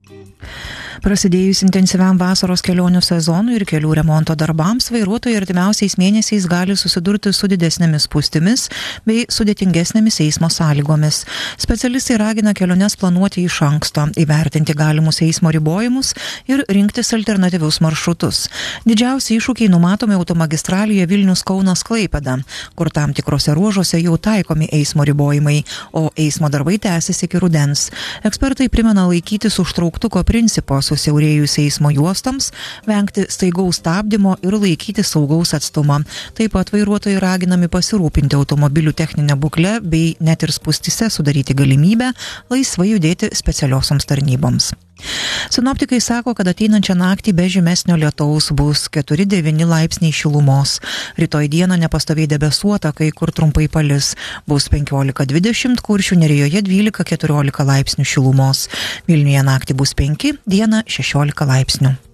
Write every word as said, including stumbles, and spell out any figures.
Prasidėjus intensyviam vasaros kelionių sezonui ir kelių remonto darbams, vairuotojai artimiausiais mėnesiais gali susidurti su didesnėmis spūstimis bei sudėtingesnėmis eismo sąlygomis. Specialistai ragina keliones planuoti iš anksto, įvertinti galimus eismo ribojimus ir rinktis alternatyvius maršrutus. Didžiausi iššūkiai numatomi automagistralėje Vilnius-Kaunas-Klaipėda, kur tam tikrose ruožuose jau taikomi eismo ribojimai, o eismo darbai tęsiasi iki rudens. Ekspertai primena laikytis užtrauktuko principo susiaurėjus eismo juostoms, vengti staigaus stabdymo ir laikyti saugaus atstumą. Taip pat vairuotojai raginami pasirūpinti automobilių techninę būklę bei net ir spūstyse sudaryti galimybę laisvai judėti specialiosioms tarnyboms. Sinoptikai sako, kad ateinančią naktį be žymesnio lietaus bus keturi devyni laipsniai šilumos. Rytoj dieną nepastoviai debesuota, kai kur trumpai palis. Bus penkiolika dvidešimt, Kuršių Nerijoje dvylika keturiolika laipsnių šilumos. Vilniuje naktį bus penki, dieną šešiolika laipsnių.